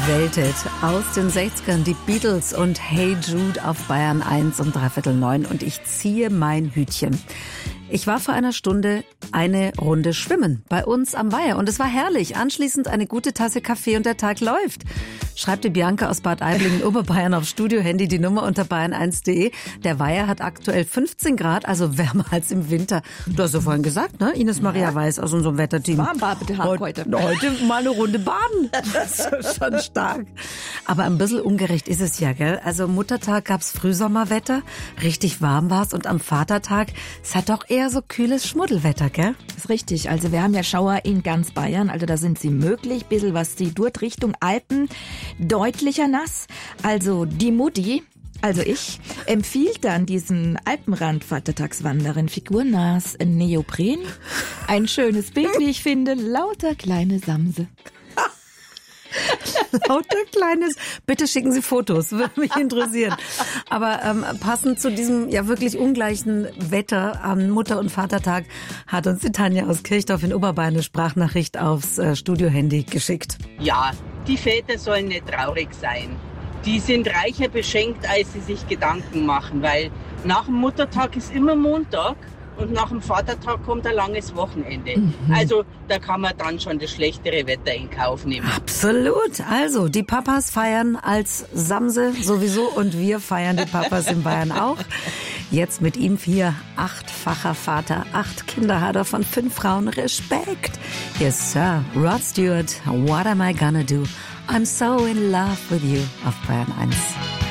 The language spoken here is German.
Welthit aus den 60ern, die Beatles und Hey Jude auf Bayern 1 um 8:45 und ich ziehe mein Hütchen. Ich war vor einer Stunde eine Runde schwimmen bei uns am Weiher und es war herrlich. Anschließend eine gute Tasse Kaffee und der Tag läuft. Schreibt die Bianca aus Bad Aibling in Oberbayern auf Studio-Handy, die Nummer unter bayern1.de. Der Weiher hat aktuell 15 Grad, also wärmer als im Winter. Du hast ja vorhin gesagt, ne? Ines Maria Weiß aus unserem Wetterteam. Warmbadetag heute. Heute mal eine Runde baden. Das ist schon stark. Aber ein bisschen ungerecht ist es ja, gell? Also Muttertag gab's Frühsommerwetter, richtig warm war's und am Vatertag, es hat doch eher so kühles Schmuddelwetter, gell? Das ist richtig. Also wir haben ja Schauer in ganz Bayern. Also da sind sie möglich. Bisschen was sie dort Richtung Alpen. Deutlicher nass. Also die Mutti, also ich, empfiehlt dann diesen Alpenrand-Vatertagswanderin figurnahes Neopren. Ein schönes Bild, wie ich finde. Lauter kleine Samse. Lauter kleines. Bitte schicken Sie Fotos, würde mich interessieren. Aber passend zu diesem ja wirklich ungleichen Wetter am Mutter- und Vatertag hat uns die Tanja aus Kirchdorf in Oberbayern eine Sprachnachricht aufs Studio-Handy geschickt. Ja, die Väter sollen nicht traurig sein. Die sind reicher beschenkt, als sie sich Gedanken machen, weil nach dem Muttertag ist immer Montag. Und nach dem Vatertag kommt ein langes Wochenende. Also da kann man dann schon das schlechtere Wetter in Kauf nehmen. Absolut. Also die Papas feiern als Samse sowieso und wir feiern die Papas in Bayern auch. Jetzt mit ihm 8-facher Vater, 8 Kinder hat er von 5 Frauen. Respekt. Yes, Sir. Rod Stewart, What Am I Gonna Do? I'm so in love with you auf Bayern 1.